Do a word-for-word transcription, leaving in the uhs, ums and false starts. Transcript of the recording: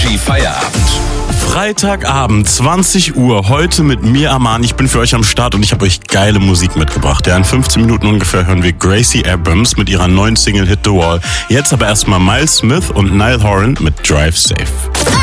Energy Feierabend. Freitagabend, zwanzig Uhr, heute mit mir, Arman. Ich bin für euch am Start und ich habe euch geile Musik mitgebracht. Ja, in fünfzehn Minuten ungefähr hören wir Gracie Abrams mit ihrer neuen Single Hit the Wall. Jetzt aber erstmal Miles Smith und Niall Horan mit Drive Safe.